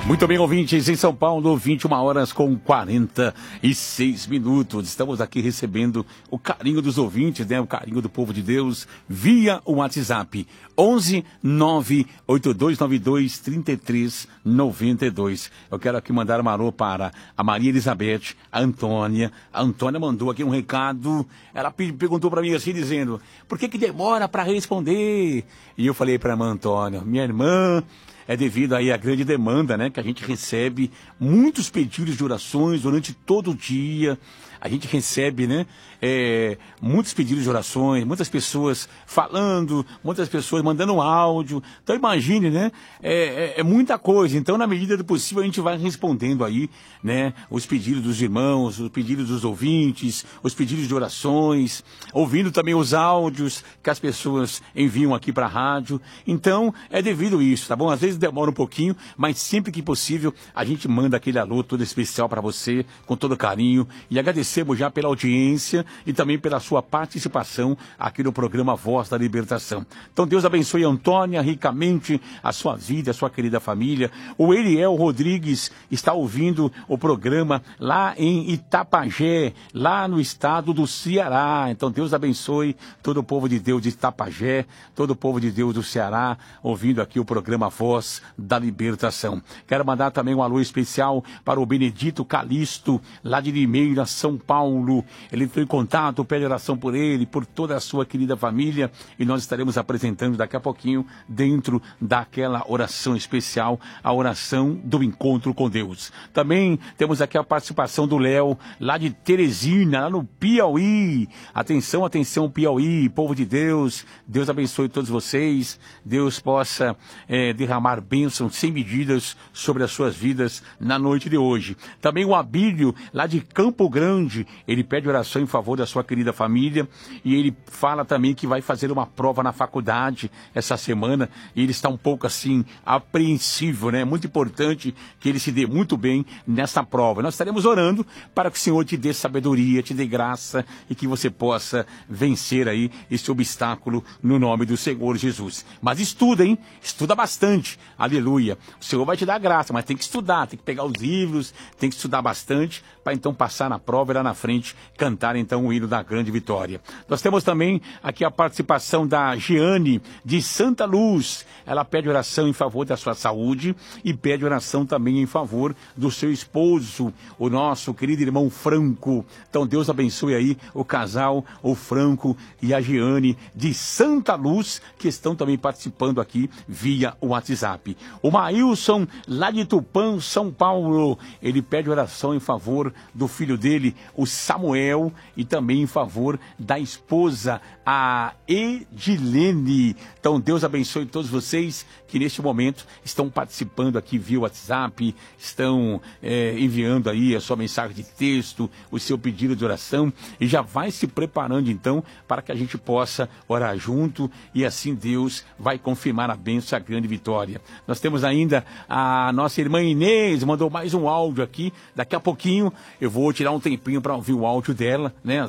Muito bem, ouvintes, em São Paulo, 21 horas com 46 minutos. Estamos aqui recebendo o carinho dos ouvintes, né? O carinho do povo de Deus via o WhatsApp. 11 98292 3392. Eu quero aqui mandar uma alô para a Maria Elizabeth, a Antônia. A Antônia mandou aqui um recado. Ela perguntou para mim assim, dizendo: por que demora para responder? E eu falei para a irmã Antônia: minha irmã, é devido aí à grande demanda, né? Que a gente recebe muitos pedidos de orações durante todo o dia. A gente recebe, né? Muitos pedidos de orações, muitas pessoas falando, muitas pessoas mandando um áudio. Então imagine, né? É muita coisa. Então, na medida do possível, a gente vai respondendo aí, né? Os pedidos dos irmãos, os pedidos dos ouvintes, os pedidos de orações, ouvindo também os áudios que as pessoas enviam aqui para a rádio. Então, é devido a isso, tá bom? Às vezes demora um pouquinho, mas sempre que possível, a gente manda aquele alô todo especial para você, com todo carinho. E agradecemos já pela audiência e também pela sua participação aqui no programa Voz da Libertação. Então Deus abençoe a Antônia ricamente, a sua vida, a sua querida família. O Eliel Rodrigues está ouvindo o programa lá em Itapajé, lá no estado do Ceará. Então Deus abençoe todo o povo de Deus de Itapajé, todo o povo de Deus do Ceará, ouvindo aqui o programa Voz da Libertação. Quero mandar também um alô especial para o Benedito Calixto, lá de Limeira, São Paulo. Ele entrou em contato, pede oração por ele, por toda a sua querida família, e nós estaremos apresentando daqui a pouquinho, dentro daquela oração especial, a oração do encontro com Deus. Também temos aqui a participação do Léo, lá de Teresina, lá no Piauí. Atenção, atenção, Piauí, povo de Deus. Deus abençoe todos vocês. Deus possa derramar bênçãos sem medidas sobre as suas vidas na noite de hoje. Também o Abílio, lá de Campo Grande, ele pede oração em favor da sua querida família, e ele fala também que vai fazer uma prova na faculdade essa semana, e ele está um pouco assim apreensivo, né? Muito importante que ele se dê muito bem nessa prova. Nós estaremos orando para que o Senhor te dê sabedoria, te dê graça, e que você possa vencer aí esse obstáculo no nome do Senhor Jesus. Mas estuda, hein? Estuda bastante. Aleluia. O Senhor vai te dar graça, mas tem que estudar, tem que pegar os livros, tem que estudar bastante, para então passar na prova e lá na frente cantar então o hino da grande vitória. Nós temos também aqui a participação da Giane de Santa Luz. Ela pede oração em favor da sua saúde e pede oração também em favor do seu esposo, o nosso querido irmão Franco. Então Deus abençoe aí o casal, o Franco e a Giane de Santa Luz, que estão também participando aqui via o WhatsApp. O Maílson, lá de Tupã, São Paulo, ele pede oração em favor do filho dele, o Samuel, e também em favor da esposa, a Edilene. Então Deus abençoe todos vocês que neste momento estão participando aqui via WhatsApp, estão enviando aí a sua mensagem de texto, o seu pedido de oração, e já vai se preparando então para que a gente possa orar junto, e assim Deus vai confirmar a bênção e a grande vitória. Nós temos ainda a nossa irmã Inês, mandou mais um áudio aqui. Daqui a pouquinho eu vou tirar um tempinho para ouvir o áudio dela, né?